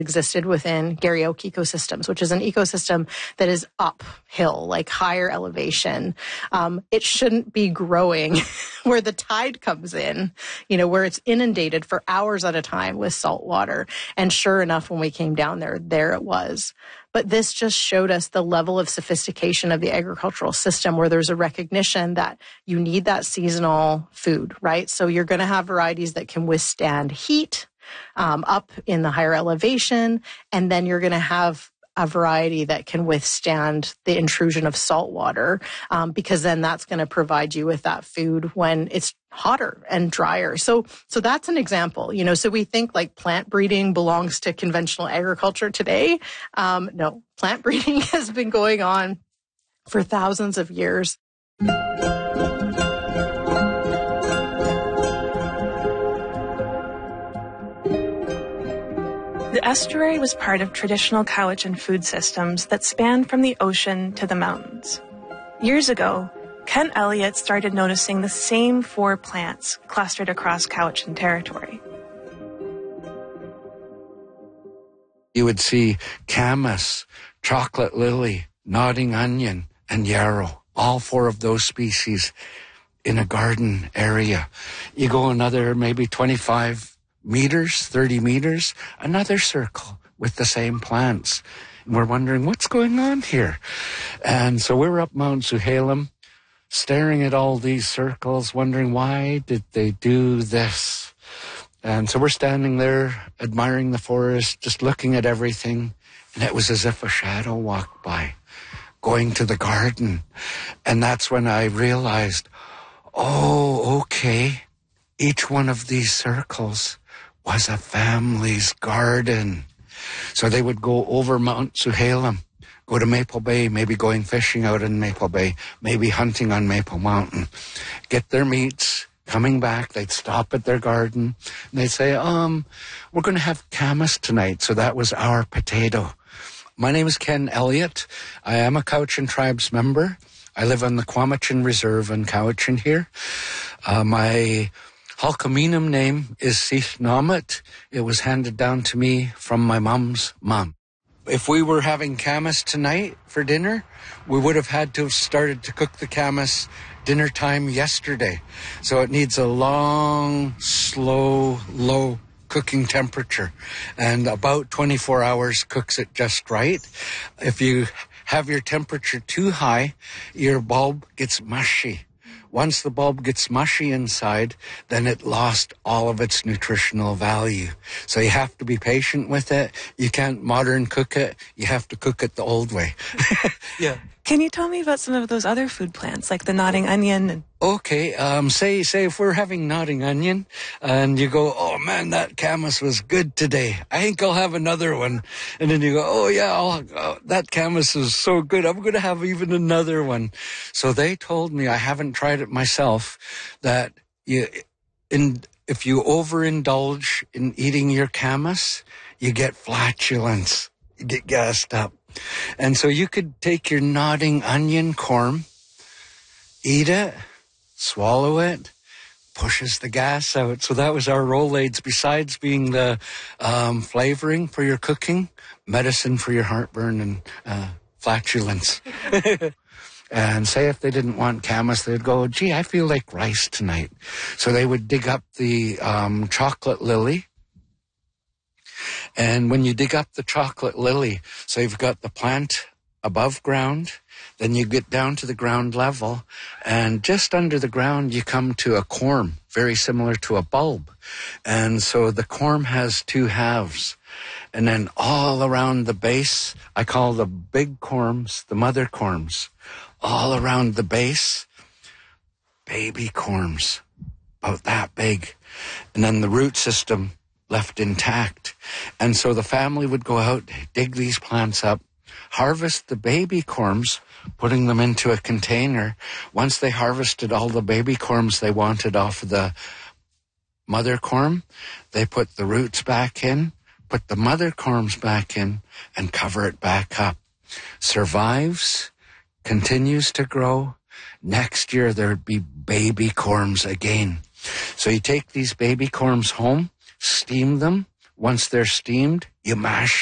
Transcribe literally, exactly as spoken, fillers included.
existed within Garry Oak ecosystems, which is an ecosystem that is uphill, like higher elevation. Um, it shouldn't be growing where the tide comes in, you know, where it's inundated for hours at a time with salt water. And sure enough, when we came down there, there it was. But this just showed us the level of sophistication of the agricultural system, where there's a recognition that you need that seasonal food, right? So you're going to have varieties that can withstand heat um, up in the higher elevation, and then you're going to have a variety that can withstand the intrusion of salt water, um, because then that's going to provide you with that food when it's hotter and drier. So, so that's an example, you know, so we think like plant breeding belongs to conventional agriculture today. Um, no, plant breeding has been going on for thousands of years. The estuary was part of traditional Cowichan food systems that spanned from the ocean to the mountains. Years ago, Ken Elliott started noticing the same four plants clustered across Cowichan territory. You would see camas, chocolate lily, nodding onion, and yarrow, all four of those species in a garden area. You go another maybe twenty-five meters, thirty meters, another circle with the same plants. And we're wondering, what's going on here? And so we're up Mount Zuhalem, staring at all these circles, wondering, why did they do this? And so we're standing there, admiring the forest, just looking at everything. And it was as if a shadow walked by, going to the garden. And that's when I realized, oh, okay, each one of these circles was a family's garden. So they would go over Mount Zuhalem, go to Maple Bay, maybe going fishing out in Maple Bay, maybe hunting on Maple Mountain, get their meats, coming back, they'd stop at their garden, and they'd say, um, we're going to have camas tonight. So that was our potato. My name is Ken Elliott. I am a Cowichan Tribes member. I live on the Quamachin Reserve in Cowichan here. Uh, my Halkaminum name is Sith Namut. It was handed down to me from my mom's mom. If we were having camas tonight for dinner, we would have had to have started to cook the camas dinner time yesterday. So it needs a long, slow, low cooking temperature. And about twenty-four hours cooks it just right. If you have your temperature too high, your bulb gets mushy. Once the bulb gets mushy inside, then it lost all of its nutritional value. So you have to be patient with it. You can't modern cook it. You have to cook it the old way. Yeah. Can you tell me about some of those other food plants, like the nodding onion? And- Okay, um, say say if we're having nodding onion, and you go, oh man, that camas was good today. I think I'll have another one. And then you go, oh yeah, I'll, oh, that camas is so good. I'm going to have even another one. So they told me, I haven't tried it myself, that you, in if you overindulge in eating your camas, you get flatulence, you get gassed up. And so you could take your nodding onion corm, eat it, swallow it, pushes the gas out. So that was our Rolaids. Besides being the um, flavoring for your cooking, medicine for your heartburn and uh, flatulence. And say if they didn't want camas, they'd go, gee, I feel like rice tonight. So they would dig up the um, chocolate lily. And when you dig up the chocolate lily, so you've got the plant above ground, then you get down to the ground level, and just under the ground you come to a corm, very similar to a bulb. And so the corm has two halves. And then all around the base, I call the big corms the mother corms. All around the base, baby corms, about that big. And then the root system left intact. And so the family would go out, dig these plants up, harvest the baby corms, putting them into a container. Once they harvested all the baby corms they wanted off of the mother corm, they put the roots back in, put the mother corms back in, and cover it back up. Survives, continues to grow. Next year there'd be baby corms again. So you take these baby corms home, steam them. Once they're steamed, you mash